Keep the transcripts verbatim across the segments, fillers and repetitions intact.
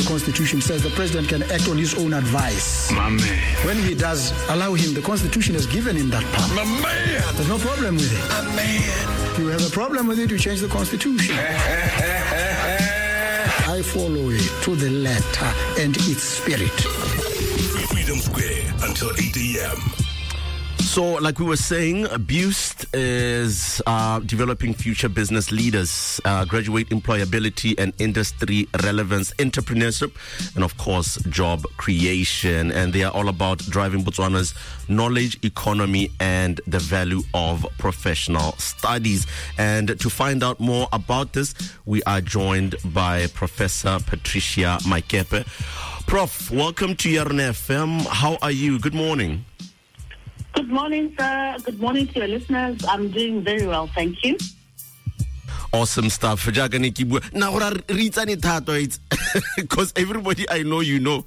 the Constitution says the president can act on his own advice. My man. When he does allow him, the Constitution has given him that power. My man. There's no problem with it. My man. You have a problem with it, you change the Constitution. I follow it to the letter and its spirit. Freedom Square until eight a.m. So, like we were saying, BOOST is uh, developing future business leaders, uh, graduate employability and industry relevance, entrepreneurship, and of course, job creation. And they are all about driving Botswana's knowledge economy and the value of professional studies. And to find out more about this, we are joined by Professor Patricia Maikepe. Prof, welcome to Yarn F M. How are you? Good morning. Good morning, sir. Good morning to your listeners. I'm doing very well, thank you. Awesome stuff. Now, because everybody I know, you know.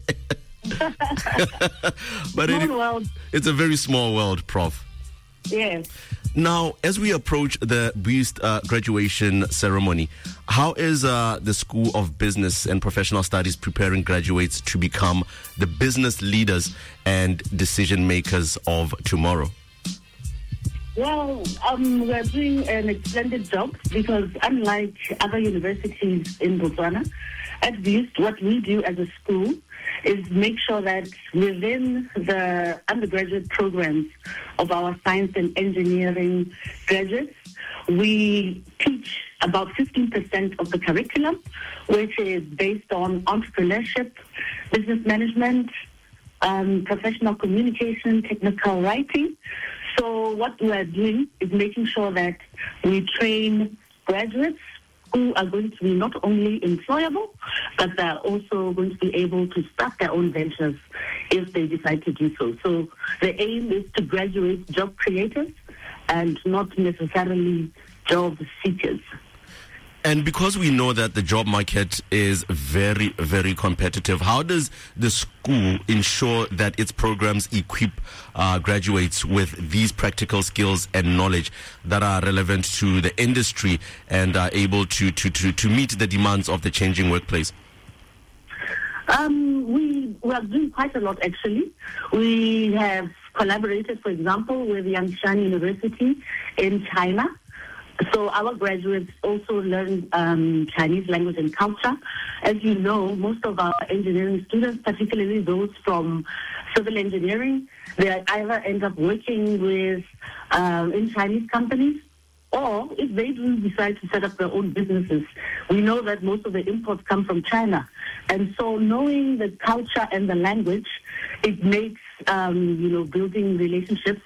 But Small it, world. It's a very small world, Prof. Yes. Now, as we approach the BOOST uh, graduation ceremony, how is uh, the School of Business and Professional Studies preparing graduates to become the business leaders and decision makers of tomorrow? Well, um, we're doing an splendid job because unlike other universities in Botswana, at BOOST, what we do as a school is make sure that within the undergraduate programs of our science and engineering graduates, we teach about fifteen percent of the curriculum, which is based on entrepreneurship, business management, um, professional communication, technical writing. So what we are doing is making sure that we train graduates who are going to be not only employable, but they're also going to be able to start their own ventures if they decide to do so. So the aim is to graduate job creators and not necessarily job seekers. And because we know that the job market is very, very competitive, how does the school ensure that its programs equip uh, graduates with these practical skills and knowledge that are relevant to the industry and are able to, to, to, to meet the demands of the changing workplace? Um, we, we are doing quite a lot, actually. We have collaborated, for example, with Yangshan University in China. So our graduates also learn um, Chinese language and culture. As you know, most of our engineering students, particularly those from civil engineering, they either end up working with um, in Chinese companies, or if they do decide to set up their own businesses, we know that most of the imports come from China. And so knowing the culture and the language, it makes, um, you know, building relationships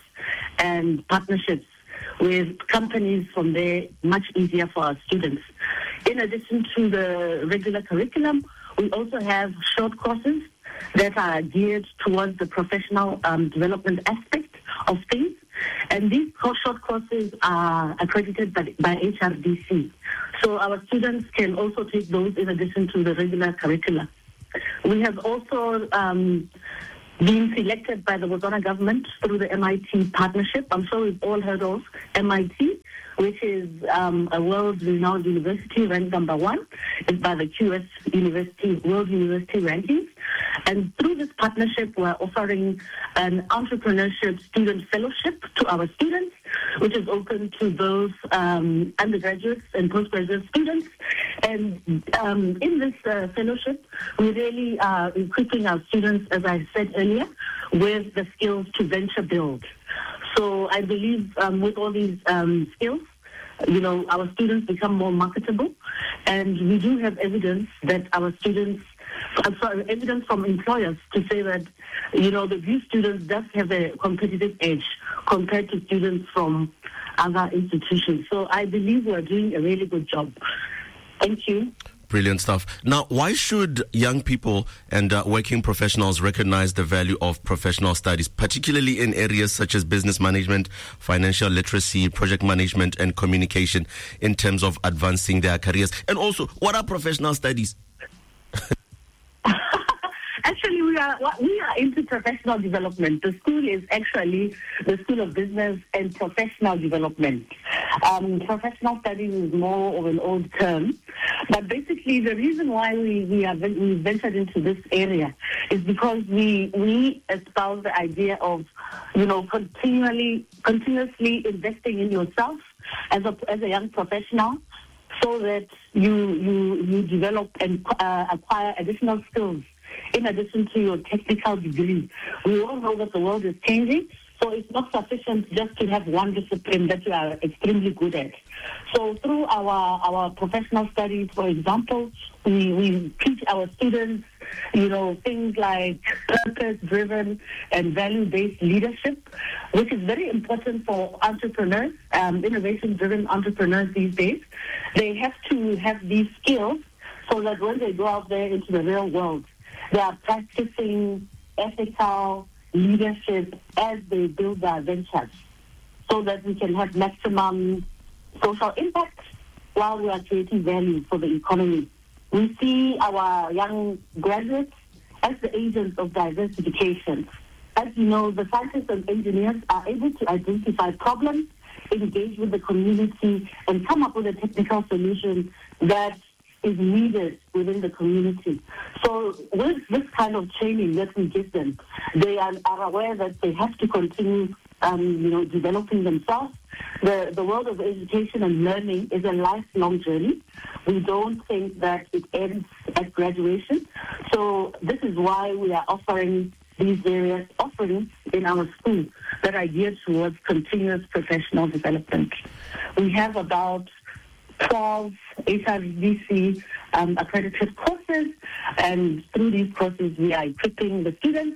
and partnerships with companies from there much easier for our students. In addition to the regular curriculum, we also have short courses that are geared towards the professional um, development aspect of things. And these short courses are accredited by, by H R D C. So our students can also take those in addition to the regular curricula. We have also um, been selected by the Botswana government through the M I T partnership. I'm sure we've all heard of M I T, which is um, a world-renowned university ranked number one. It's by the Q S University World University Rankings. And through this partnership, we're offering an entrepreneurship student fellowship to our students, which is open to those um, undergraduates and postgraduate students. And um, in this uh, fellowship, we really are equipping our students, as I said earlier, with the skills to venture build. So I believe um, with all these um, skills, you know, our students become more marketable. And we do have evidence that our students, I'm sorry, evidence from employers to say that, you know, the BOOST students does have a competitive edge compared to students from other institutions. So I believe we're doing a really good job. Thank you. Brilliant stuff. Now, why should young people and uh, working professionals recognize the value of professional studies, particularly in areas such as business management, financial literacy, project management, and communication in terms of advancing their careers? And also, what are professional studies? Actually, we are we are into professional development. The school is actually the School of Business and Professional Development. Um, professional studies is more of an old term, But basically, the reason why we we, are, we ventured into this area is because we we espouse the idea of, you know, continually continuously investing in yourself as a as a young professional, so that you you you develop and uh, acquire additional skills in addition to your technical degree. We all know that the world is changing, so it's not sufficient just to have one discipline that you are extremely good at. So through our, our professional studies, for example, we, we teach our students, you know, things like purpose-driven and value-based leadership, which is very important for entrepreneurs, um, innovation-driven entrepreneurs these days. They have to have these skills so that when they go out there into the real world, they are practicing ethical leadership as they build their ventures, so that we can have maximum social impact while we are creating value for the economy. We see our young graduates as the agents of diversification. As you know, the scientists and engineers are able to identify problems, engage with the community, and come up with a technical solution that is needed within the community. So with this kind of training that we give them, they are, are aware that they have to continue um, you know, developing themselves. The, the world of education and learning is a lifelong journey. We don't think that it ends at graduation. So this is why we are offering these various offerings in our school that are geared towards continuous professional development. We have about twelve H R V C um, accredited courses, and through these courses we are equipping the students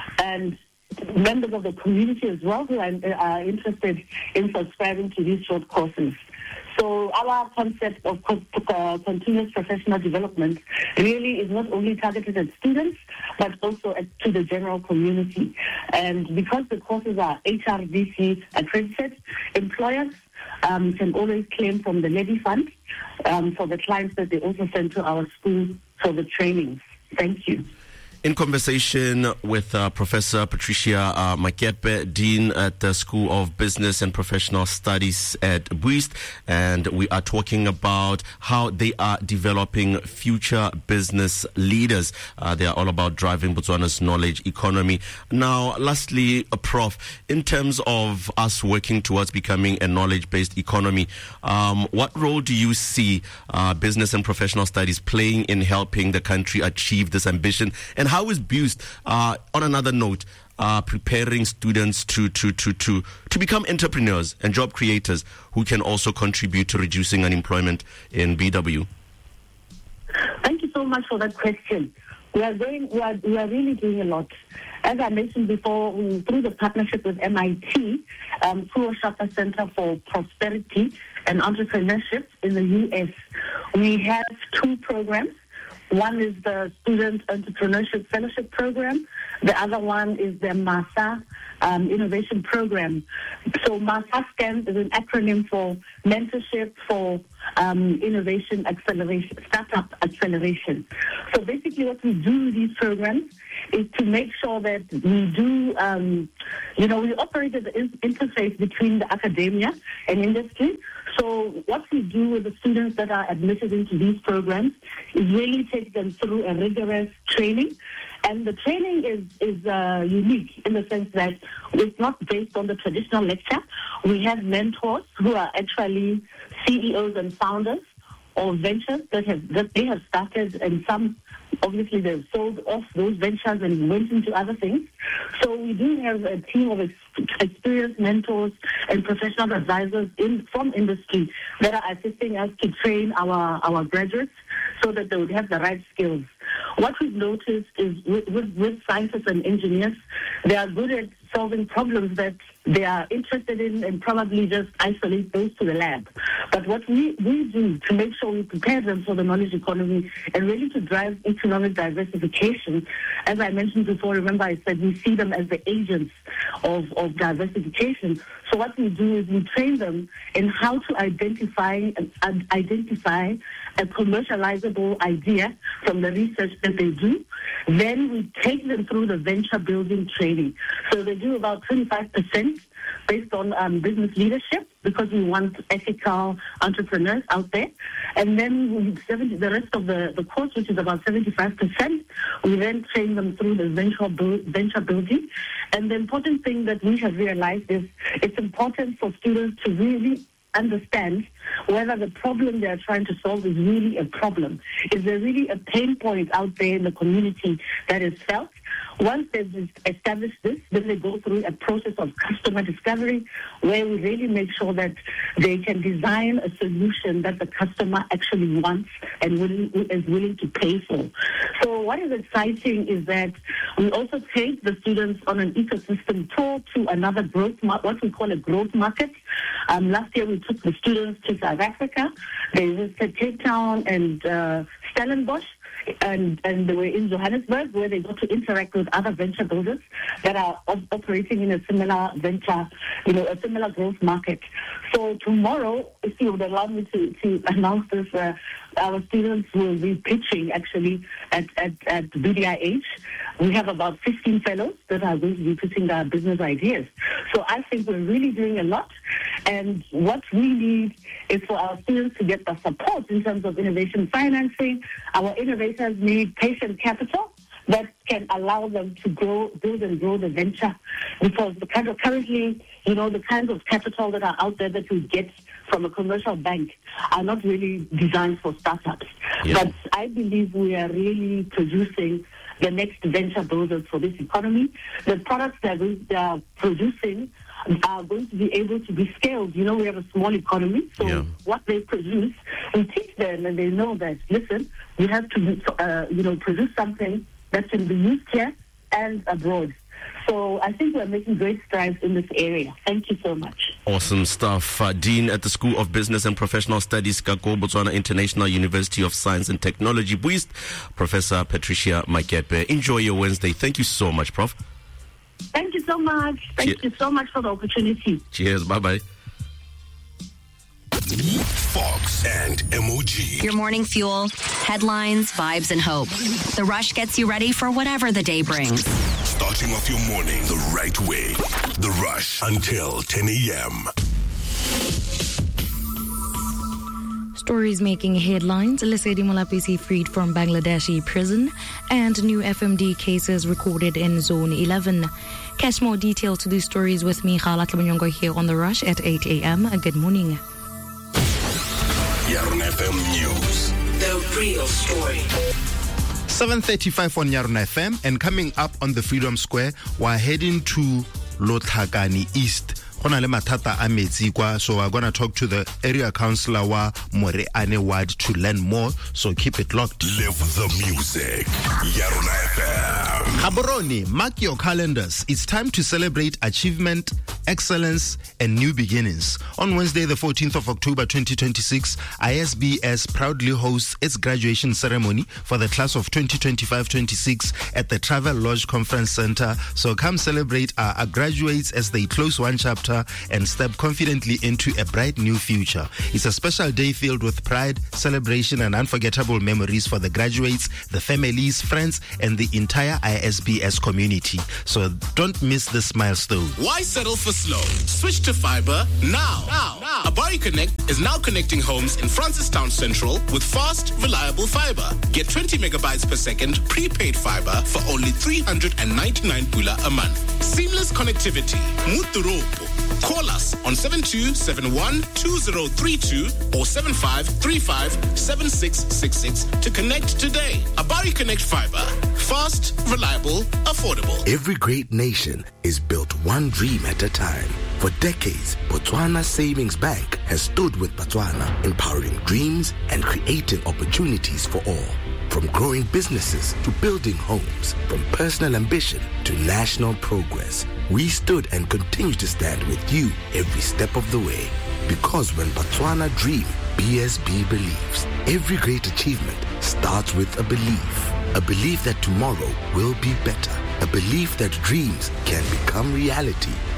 and members of the community as well who are, are interested in subscribing to these short courses. So our concept of uh, continuous professional development really is not only targeted at students, but also at, to the general community. And because the courses are H R V C accredited, employers um, can always claim from the levy fund um, for the clients that they also send to our school for the trainings. Thank you. In conversation with uh, Professor Patricia uh, Makepe, Dean at the School of Business and Professional Studies at BOIST, and we are talking about how they are developing future business leaders. Uh, they are all about driving Botswana's knowledge economy. Now, lastly, uh, Prof, in terms of us working towards becoming a knowledge-based economy, um, what role do you see uh, business and professional studies playing in helping the country achieve this ambition? And how is BOIST, uh, on another note, uh, preparing students to, to, to, to, to become entrepreneurs and job creators who can also contribute to reducing unemployment in B W? Thank you so much for that question. We are going, we are, we are really doing a lot. As I mentioned before, we, through the partnership with M I T, um, through Shaka Center for Prosperity and Entrepreneurship in the U S, we have two programs. One is the Student Entrepreneurship Fellowship Program. The other one is the MASA um, Innovation Program. So MASA stands as an acronym for Mentorship for um, Innovation Acceleration, Startup Acceleration. So basically what we do with these programs is to make sure that we do, um, you know, we operate as an interface between the academia and industry. So what we do with the students that are admitted into these programs is really take them through a rigorous training. And the training is, is uh, unique in the sense that it's not based on the traditional lecture. We have mentors who are actually C E Os and founders of ventures that have that they have started, and some obviously they've sold off those ventures and went into other things. So we do have a team of ex- experienced mentors and professional advisors in from industry that are assisting us to train our, our graduates so that they would have the right skills. What we've noticed is with, with, with scientists and engineers, they are good at solving problems that they are interested in and probably just isolate those to the lab. But what we, we do to make sure we prepare them for the knowledge economy and really to drive economic diversification, as I mentioned before, remember I said we see them as the agents of, of diversification. So what we do is we train them in how to identify uh, identify a commercializable idea from the research that they do. Then we take them through the venture building training. So they do about twenty-five percent based on um, business leadership, because we want ethical entrepreneurs out there. And then seventy, the rest of the, the course, which is about seventy-five percent, we then train them through the venture, bu- venture building. And the important thing that we have realized is it's important for students to really understand whether the problem they are trying to solve is really a problem. Is there really a pain point out there in the community that is felt? Once they've established this, then they go through a process of customer discovery where we really make sure that they can design a solution that the customer actually wants and willing, is willing to pay for. So what is exciting is that we also take the students on an ecosystem tour to another growth, what we call a growth market. Um, last year we took the students to South Africa. They visited Cape Town and uh, Stellenbosch. And, and they were in Johannesburg, where they got to interact with other venture builders that are op- operating in a similar venture, you know, a similar growth market. So tomorrow, if you would allow me to, to announce this, uh, our students will be pitching actually at, at, at B D I H. We have about fifteen fellows that are going to be putting their business ideas. So I think we're really doing a lot. And what we need is for our students to get the support in terms of innovation financing. Our innovators need patient capital that can allow them to grow, build and grow the venture. Because the kind of currently, you know, the kinds of capital that are out there that we get from a commercial bank are not really designed for startups. Yeah. But I believe we are really producing the next venture builders for this economy. The products that we are producing are going to be able to be scaled. You know, we have a small economy, so yeah. what they produce, we teach them, and they know that, listen, you have to, uh, you know, produce something that can be used here and abroad. So I think we're making great strides in this area. Thank you so much. Awesome stuff. Uh, Dean at the School of Business and Professional Studies, Kako Botswana International University of Science and Technology, Buist, Professor Patricia Makepe. Enjoy your Wednesday. Thank you so much, Prof. Thank you so much. Thank Cheers. you so much for the opportunity. Cheers. Bye-bye. Fox and M O G. Your morning fuel, headlines, vibes, and hope. The Rush gets you ready for whatever the day brings. Starting off your morning the right way. The Rush until ten a.m. Stories making headlines. Lesedi Molapisi freed from Bangladeshi prison, and new F M D cases recorded in Zone eleven. Catch more details to these stories with me, Khala Tlabanyongo, here on The Rush at eight a.m. Good morning. Yarn F M News. The real story. seven thirty-five on Yarn F M, and coming up on the Freedom Square, we're heading to Lotlhakane East. So we're going to talk to the area councillor wa Moreane Ward to learn more, so keep it locked. Live the music. Yarn F M. Gaborone, mark your calendars. It's time to celebrate achievement, excellence, and new beginnings. On Wednesday, the fourteenth of October twenty twenty-six, I S B S proudly hosts its graduation ceremony for the class of twenty twenty-five twenty-six at the Travel Lodge Conference Center. So come celebrate our, our graduates as they close one chapter and step confidently into a bright new future. It's a special day filled with pride, celebration, and unforgettable memories for the graduates, the families, friends, and the entire I S B S community. So don't miss this milestone. Why settle for slow? Switch to fiber now. Now, now. Abari Connect is now connecting homes in Francistown Central with fast, reliable fiber. Get twenty megabytes per second prepaid fiber for only three hundred ninety-nine pula a month. Seamless connectivity. Muturopo. Call us on seven two seven one two zero three two or seven five three five seven six six six to connect today. Abari Connect Fiber. Fast, reliable, affordable. Every great nation is built one dream at a time. For decades, Botswana Savings Bank has stood with Botswana, empowering dreams and creating opportunities for all. From growing businesses to building homes, from personal ambition to national progress, we stood and continue to stand with you every step of the way. Because when Botswana dream, B S B believes. Every great achievement starts with a belief. A belief that tomorrow will be better. A belief that dreams can become reality.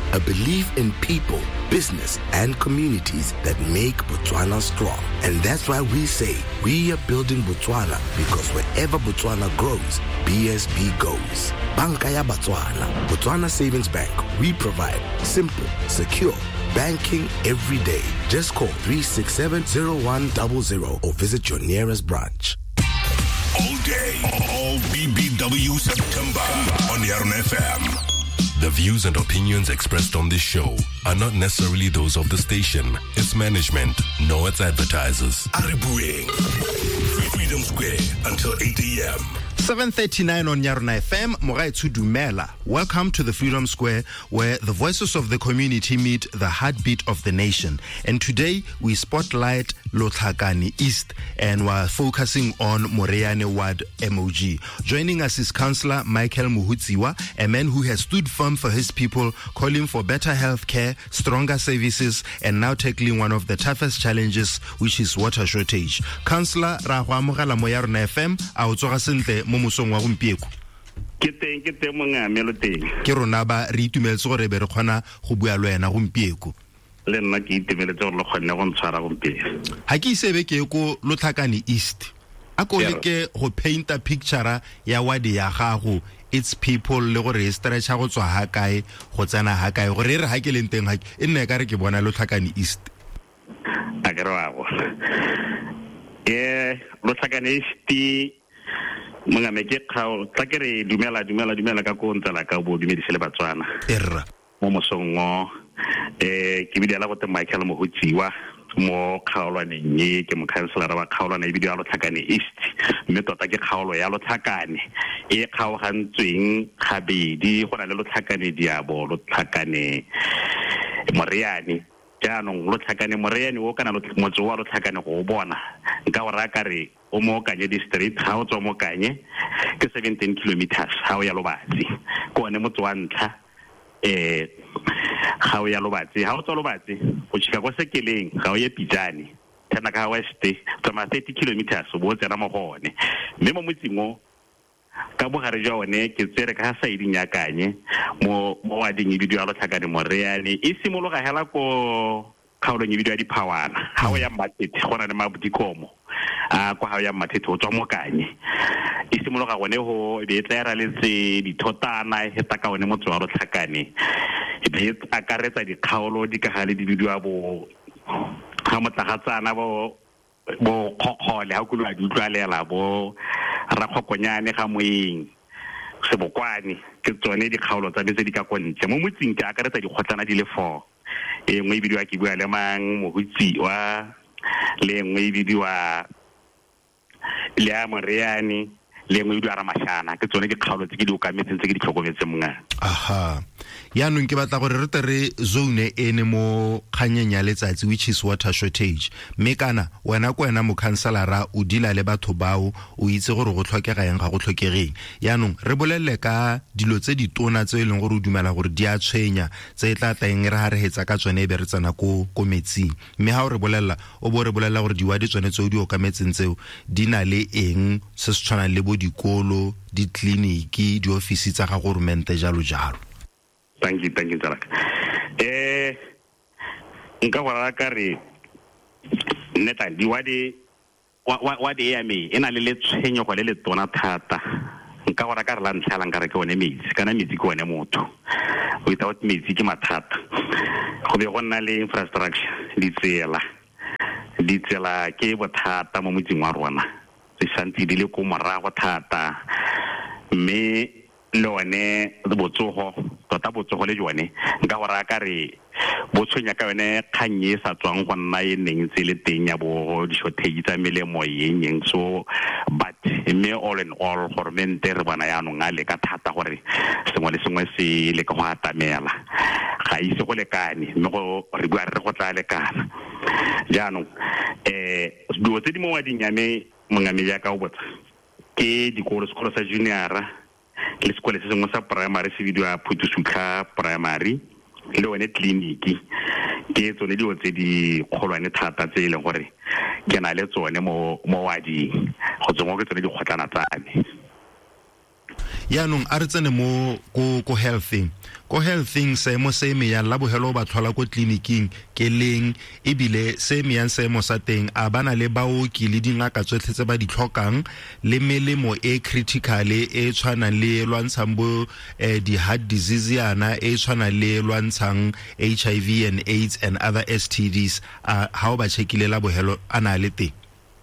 a belief in people, business, and communities that make Botswana strong. And that's why we say we are building Botswana, because wherever Botswana grows, B S B goes. Banka ya Botswana, Botswana Savings Bank. We provide simple, secure banking every day. Just call three six seven, zero one zero zero or visit your nearest branch. All day, all B B W September on the R N F M. The views and opinions expressed on this show are not necessarily those of the station, its management, nor its advertisers. Aribueng, Freedom Square until eight a.m. seven thirty-nine on Yarna F M. Moraitsu Dumela. Welcome to the Freedom Square, where the voices of the community meet the heartbeat of the nation. And today we spotlight Lotlhakane East, and we're focusing on Moreane Ward M O G. Joining us is Councillor Michael Muhutsiwa, a man who has stood firm for his people, calling for better health care, stronger services, and now tackling one of the toughest challenges, which is water shortage. Councillor Rahwamogala Moyarna F M, Aotsoga Sentle mo mosong wa gompieko. Ke teng ke teng mongamelo teng. Ke rona ba re itumeletse gore be re khona go bua le wena gompieko. Le nna ke itumeletse gore le khone go ntshwara gompieko. Ha ke isebe ke go Lotlhakane East. A ko leke go paint a picture ya wadi ya gago, its people le gore e stretcha go tswa ha kae go tsena ha kae gore re ha ke leng teng ha e nne ka re ke bona Lotlhakane East. A ke ra go. Eh Lotlhakane East mga meke khao tla ke re dumela dumela dumela ka go ntsala ka bo dumedise le Batswana erra mo mosongo eh ke bidela go te Michael Muhutsiwa mo khaolwaneng e ke mo councillor wa khaolwana e bidio ya Lotlhakane East mme tota ke khaolo ya Lotlhakane e khaogantsweng gabedi go na le Lotlhakane Diabo Lotlhakane Moreane jaanong Lotlhakane Moreane o kana motso wa Lotlhakane go bona nka go raka re o mo kanye district ha o tswa mo kanye ke seventeen kilometers ha o ya Lobatsi ko ne motso wa ntlha eh ha o ya Lobatsi ha o tswa Lobatsi o tshika go sekeleng ga o ye Pijani tena ka west tsama thirty kilometers bo tsena mo gone mme mo motsingo ka bo gare jwa one ke tsere ka side nya kanye mo mo wa ding bidio ya Lotlhakane Moreane e simologa hela ko khaolo nyi bidio ya Diphawana ha o ya Matete gona le Mabudikomo a kwa ha ya Matete o tswa mo kanye e simologa gone ho be tla le tse dithotana e ta ka one motso wa Lotlhakane e be a karetsa di khaolo di ka gale di bidio ya bo ha motlagatsana bo bo khokhole ha kulwa di utlwalela bo ra khokonyane ga moeng sebokwane ke tsone di khaolo tsa bese di ka kontle mo motsing ke akaretsa di khotlana di le four e ngwe bidio a ke bua le mang Muhutsiwa le ngwe bidio a le a Moreane le ngwe bidio a Ramashana ke tsone di khaolo tse ke di okametseng tse ke di tlhokometse monga. Aha ya no ke batla gore re tere zone ene mo kganyeng ya letsatsi, which is water shortage. Me kana wena ko wena mo councillora o dila le batho bao o itse gore go tlhokega eng ga go tlhokegeng. Ya no re bolelle ka dilo tse di tona tse e leng gore o dumela gore di a tshwenya tse tla teng re ha re hetsa ka tsone e be re tsena ko ko metsing. Me ha o re bolella o bo re bolella gore diwa di tsone tse o di okametseng tseo di na le eng se se tshwana le bo dikolo, di kliniki, di ofisi tsa ga government jalo jalo. Thank you, thank you, Jarak. Eh, nka wala kare neta diwadi wa wa wa de yame ena le letshenyo go le le tona thata. Nka wala kare la ntlhala nkare ke one metsi kana metsi ke one motho. Without metsi ke mathata. Go be go nna le infrastructure di tsela. Di tsela ke bothata mo motseng wa rona. Se santi di le ko morago thata. Me lone botsogo tota botsogo le jone nka go raka re bo tshwenya ka yone khanye sa tswang go nna e neng tse le teng ya bo di shortage tsa melemo yeng so but me all in all government re bana ya no ngale ka thata gore sengwe le sengwe se le ka go atamela ga ise go lekane me go re bua re go tla lekana jaanong eh do tse di mo wa dinyame mongame ya ka o botsa ke dikolo sekolo sa junior le sekolo se sengwe sa primary se bidio a Phuthusutla primary le one kliniki ke tsone di tse di kgolwane thata tse e leng gore ke na le tsone mo mo wadi go tsongwa ke tsone di khotlana tsane. yaanong a re tsene mo ko ko healthing ko healthing seemo se me ya la bohelo ba tlhola ko tleliniking ke leng ebile se me ya seemo sa teng a bana le baoki le dingaka tsotlhe tse ba di tlhokang le melemo e critical e tshwana le lwantshang bo eh, di heart disease yana e tshwana le lwantshang H I V and AIDS and other S T Ds uh, how ba checkile la bohelo ana le teng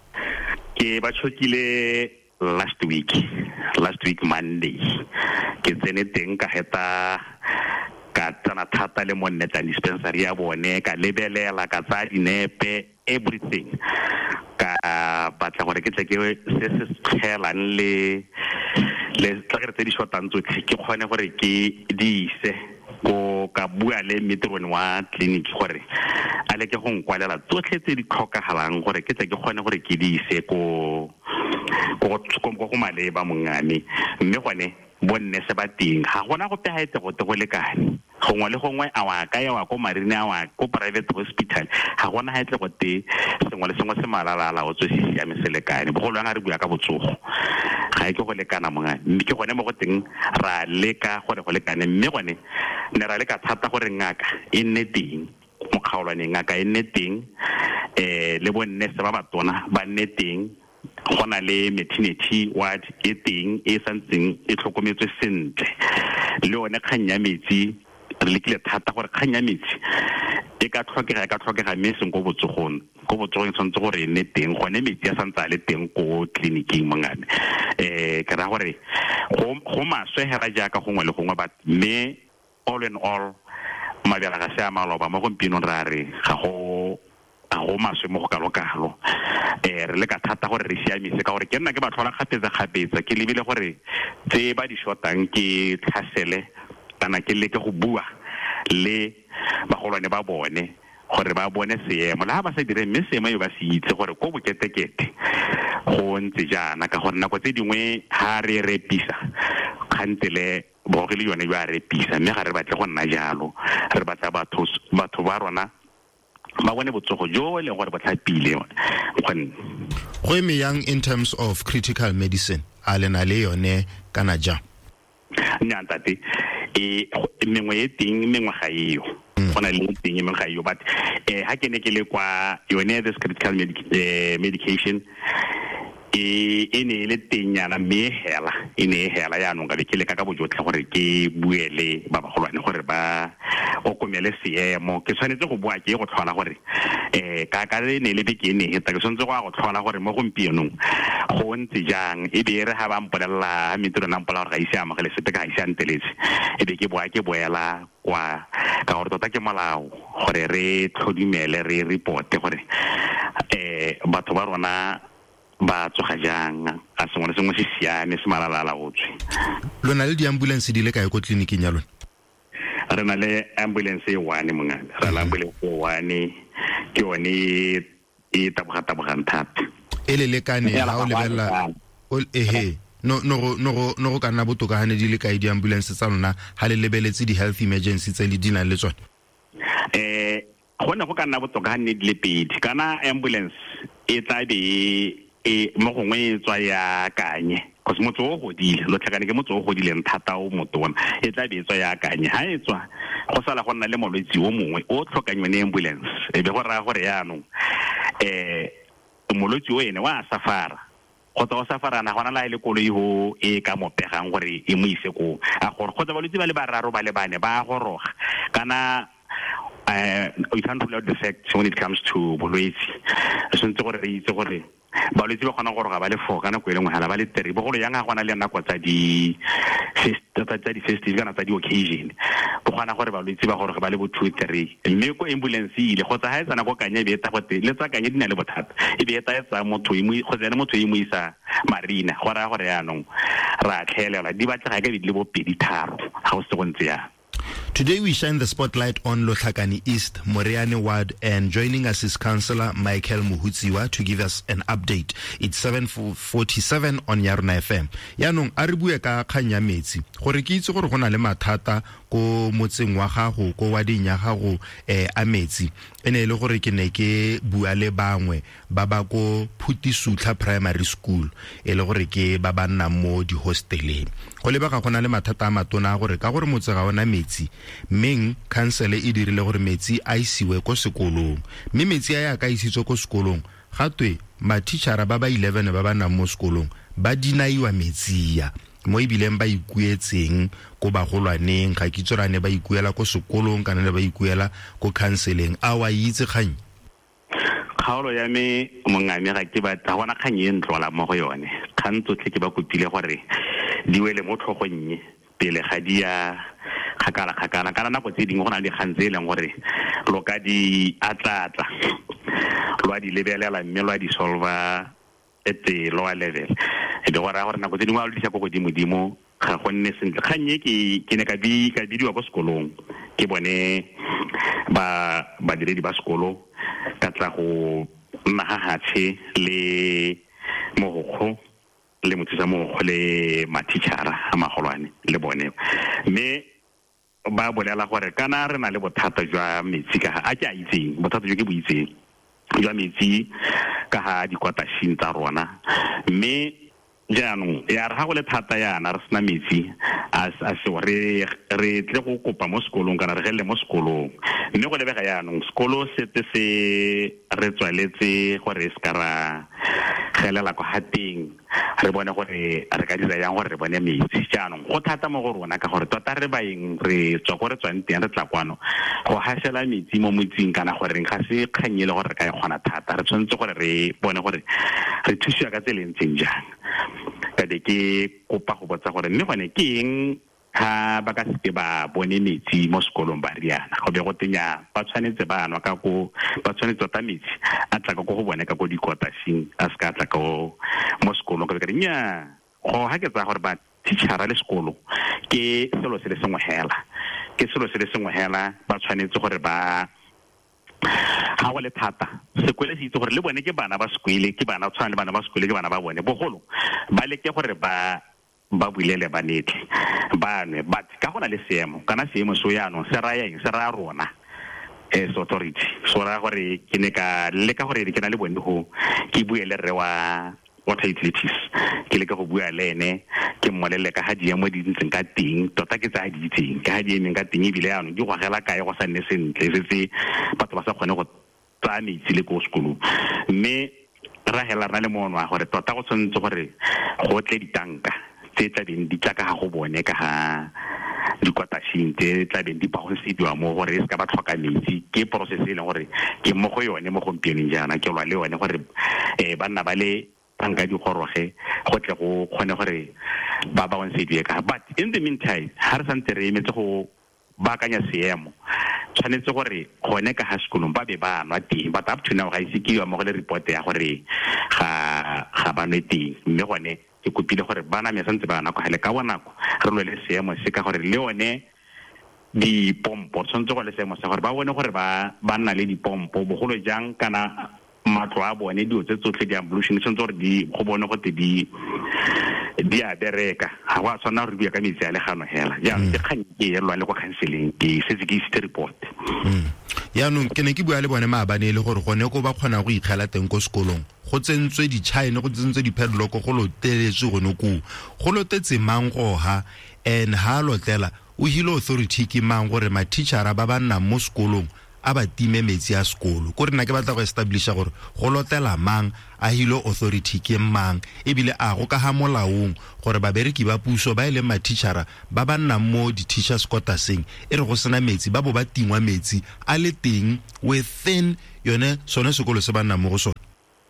ke ba chokile last week last week Monday ke tsene teng ka heta ka tsana thata le mo neta dispensary ya bone ka lebelela ka tsa dinepe everything ka batla gore ke tle ke se se tshelang le le tsagere tse di shotang tsotlhe ke kgone gore ke di ise go ka bua le metron wa clinic gore a le ke go nkwalela tsotlhe tse di tlhokagalang gore ke tle ke kgone gore ke di ise go go go go maleba mongane mme gone bonne se ba ting ga gona go pehaetse go te go lekane gongwe le gongwe a wa ka ya wa ko marine a wa ko private hospital ga gona ha etle go te sengwe le sengwe se malalala o tse se siame se lekane bogolo nga re bua ka botsogo ga e ke go lekana mongane mme ke gone mo go teng ra leka gore go lekane mme gone ne ra leka thata gore ngaka e nne teng mo kgaolwane ngaka e nne teng eh le bonne se ba batona ba nne teng gona le maternity ward e teng e santseng e tlhokometswe sentle le one kganya metsi re lekile thata gore kganya metsi e ka tlhokega ka tlhokega mme seng go botsogong go botsogong tshwantse gore e nne teng gone metsi a santsa le teng ko tleliniking mongane eh ke ra gore go go maswe hera jaaka gongwe le gongwe but me all in all mabela ga se a maloba mo gompino ra re ga go a go maswe mo go kalokalo eh re le ka thata gore re siamise ka gore ke nna ke ba tlhola kgapetsa kgapetsa ke lebile gore tse ba di shotang ke tlhasele kana ke le ke go bua le bagolwane ba bone gore ba bone seemo la ba se dire mme seemo yo ba se itse gore go boketekete go ntse jana ka gore nako tse dingwe ha re repisa khantele bo re le yone ba repisa mme ga re batle go nna jalo re batla batho batho ba rona ba bone botsogo jo le gore ba tlhapile gon go eme yang in terms of critical medicine alena le yone kana ja nya ntate e mengwe e ting mengwe ga iyo gona le ting mengwe ga iyo but eh ha ke ne ke le kwa yone this critical medication e ene le tenyana me hela ene hela ya nonga le ke le ka ka bojotlhe gore ke buele ba bagolwane gore ba o komele seemo ke tshwanetse go bua ke go tlhola gore eh ka ka ne le be ke ne eta ke tshwanetse go go tlhola gore mo gompienong go ntse jang e be re ha ba mpolella ha metro na mpola gore ga ise amagele sepe ka ise anteletse e be ke bua ke boela kwa ka gore tota ke molao gore re tlhodimele re report gore eh batho ba rona ba tsoga jang a sengwe sengwe se siame se malalala go tswe lona le di ambulance di le kae go tleliniking ya lona re na le ambulance e one mongana re la ambulance e one ke one e taboga taboga thata e le lekane ha o lebella o ehe no no no no go kana botoka hane di le kae di ambulance tsa lona ha le lebeletse di health emergency tse le dina le tsona eh gona go kana botoka hane di le pedi kana ambulance e tla be e mo gongwe tswa ya kanye cause motho o godile lo tlhakane ke motho o godile nthata o motona e tla be tswa ya kanye ha e tswa go sala go nna le molwetsi o mongwe o tlhokanywe ne ambulance e be go ra gore yaanong eh molwetsi o ene wa safara go tsa o safara na gona la ile koloi ho e ka mopegang gore e mo ise go a gore go tsa balwetsi ba le bararo ba le bane ba goroga kana uh we can't rule out the fact when it comes to bolwetsi so ntse gore re itse gore balwetsi ba gona gore ga ba le four kana go ile ngwana ba le three bo gore yang ga gona le nako tsa di tsa di festive kana tsa di occasion bo gona gore balwetsi ba gore ba le bo two three mme ko ambulance ile go tsa ha etsa na go kanya be eta go te le tsa kanya di na le bothata e be eta etsa motho e mo go tsena motho e mo isa marina go ra gore ya nong ra tlhelela di batla ga ke di le bo pedi tharo ga o se go ntse ya Today we shine the spotlight on Lotlhakane East, Moriane Ward, and joining us is Councillor Michael Mohutsiwa to give us an update. It's seven forty-seven on Yarna F M. Yanong a re bue ka kgang ya metsi. Gore ke itse gore go na le mathata ko motseng wa gago ko wading ya gago eh a metsi. Ene le gore ke ne ke bua le bangwe ba ba ko Phutisutla Primary School e le gore ke ba ba nna mo di hosteleng. Go le ba ga gona le mathata a matona gore ka gore motse ga ona metsi. Meng council e dirile gore metsi a isiwe ko sekolong. Mme metsi a ya ka isitswe ko sekolong. Gatwe ma teachera ba ba eleven ba ba nna mo sekolong ba dinaiwa metsi ya. Mo ibileng ba ikuetseng ko bagolwaneng ga kitsorane ba ikuela ko sekolong kana le ba ikuela ko counseling a wa itse kgang kgaolo ya me mongame ga ke ba ta bona kgang e ntlola mo go yone kgantso tle ke ba kopile gore di wele mo tlhogonnye pele ga dia khakala khakala kana nako tse dingwe go na le kgantse e leng gore lo ka di atlatla lo a di lebelela mme lo a di solva at the lower level e di gore gore nako tse dingwe a lo ditsa go godimo dimo ga go nne sentle kganye ke ke ne ka bi ka bidiwa ko sekolong ke bone ba ba diredi ba sekolo ka tla go nna hatshe le mogokgo le motsa mo go le matitshara a magolwane le bone me ba bolela gore kana re na le bothata jwa metsi ka a ke a itseng bothata jwa ke bo itseng jwa metsi ka ha di kwatashing tsa rona me jaanong ya re ha go le thata yana re sna metsi a a se re re tle go kopa mo sekolong kana re gelle mo sekolong mme go lebega yaanong sekolo se te se re tswaletse gore se ka ra gelela go hating re bone gore re ka dira yang gore re bone metsi jaanong go thata mo go rona ka gore tota re ba eng re tswa go re tswang teng re tla kwano go hasela metsi mo motsing kana gore ga se kganyele gore re ka ikgona thata re tshwanetse gore re bone gore re thusiwa ka tseleng tseng jang ka de ke kopa go botsa gore mme gone ke eng ha ba ka se ba bone metsi mo sekolong ba riana go be go tenya ba tshwanetse ba anwa ka go ba tshwanetse ta metsi a tla go go bone ka go dikotashing a ska tla go mo sekolong ka re nya go ha ke tsa gore ba teachera le sekolo ke selo se le sengwe hela ke selo se le sengwe hela ba tshwanetse gore ba ha go le thata sekole se itse gore le bone ke bana ba sekole ke bana tshwana le bana ba sekole ke bana ba bone bogolo ba leke gore ba ba bulele ba netle ba ne but ka gona le seemo kana seemo so yana se raya eng se raya rona as authority so ra gore ke ne ka le ka gore ke na le bone go ke buele re wa water utilities ke le ka go bua le ene ke mmolele ka ha di mo di ntseng ka ting tota ke tsa di ting ka ha di eng ka ting e bile yana di go gela kae go sa nne sentle se se batho ba sa kgone go tsa metsi le ko sekolo mme ra hela rena le monwa gore tota go tshwanetse gore go tle ditanka tse tla beng di tla ka go bone ka ha di kwatashing tse tla beng di ba go sedwa mo gore se ka ba tlhoka metsi ke process e leng gore ke mo go yone mo gompieneng jana ke lwa le yone gore eh bana ba le tanka di goroge go tle go kgone gore ba ba won sedwe ka but in the meantime har sante re emetse go bakanya seemo tshwanetse gore gone ka ha sekolong ba be ba nwa teng but up to now ga isikiwa mo le report ya gore ga ga ba nwe teng mme gone ke kopile gore bana me santse bana go hele ka bonako re lo le seemo se ka gore le one di pompo tshwanetse go le seemo se gore ba bone gore ba ba nna le di pompo bogolo jang kana matlo a bone di otse tsotlhe di ablution tshwanetse gore di go bone go te di di a bereka ha wa tsona re bua ka metsi a le gano hela ya ke kgang ke yelwa le go counseling ke se ke history report ya no ke ne ke bua le bone maabane le gore gone go ba kgona go ikgela teng ko sekolong go tsentswe di china go tsentswe di padlock go lo teletse go no go go lo tetse mango ha and ha lo tlela o hilo authority ke mang gore ma teachera ba ba nna mo sekolong a ba time metsi a sekolo go rena ke batla go establisha gore go lotela mang a hilo authority ke mang e bile a go ka ha molaong gore ba bereki ba puso ba ile ma teachera ba ba nna mo di teachers quarterseng e re go sena metsi ba bo ba tingwa metsi a le teng within yone sone sekolo se ba nna mo go sone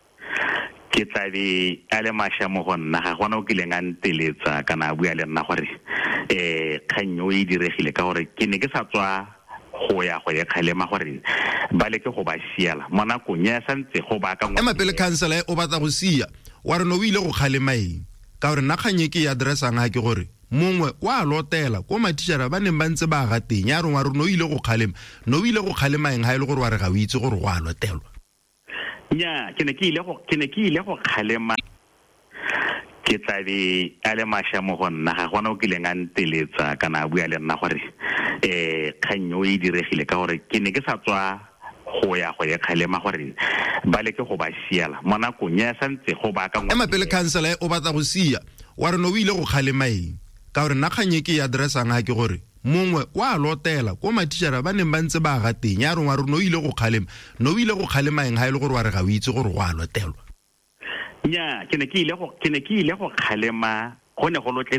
ke tla di ale masha mo go nna ga gona o ke lenga nteletsa kana bua le nna gore eh khanyo e diregile ka gore ke ne ke sa tswa go ya go ya khalema gore ba le ke go ba siela mona go nya santse go ba ka e mapele councilor o batla go sia wa re no o ile go khalema eng ka gore nna khanye ke addressa nga ke gore mongwe wa lotela ko matitšhara ba neng ba ntse ba ga teng ya re wa re no ile go kgalema no ile go kgalema eng ha ile gore wa re ga o itse gore go a lotelwa nya ke ne ke ile go ke ne ke ile go kgalema ke tla be a le masha mo go nna ga gona o ke leng a nteletsa kana a bua le nna gore eh kganyo e diregile ka gore ke ne ke sa tswa go ya go ya kgalema gore ba le ke go ba siela mona go nya santse go ba ka ema pele councilor o batla go sia wa re no ile go kgalema eng ka gore nna kganye ke ya addressa nga ke gore mongwe wa lotela ko matitšhara ba neng ba ntse ba ga teng ya re wa re no ile go kgalema no ile go kgalema eng ha ile gore wa re ga o itse gore go a lotelwa nya ke ne ke ile go ke ne ke ile go kgalema go ne go lotle